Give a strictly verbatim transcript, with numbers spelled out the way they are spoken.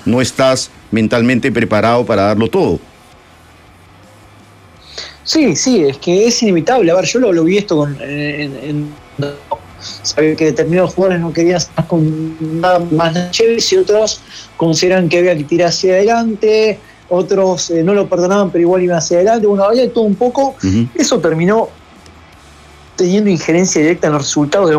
no estás mentalmente preparado para darlo todo. Sí, sí, es que es inevitable. A ver, yo lo, lo vi esto con, en, en, sabía que determinados jugadores no querían estar con nada más de Chelsea, y otros consideran que había que tirar hacia adelante, otros eh, no lo perdonaban, pero igual iban hacia adelante. Bueno, había todo un poco. Uh-huh. Eso terminó teniendo injerencia directa en los resultados de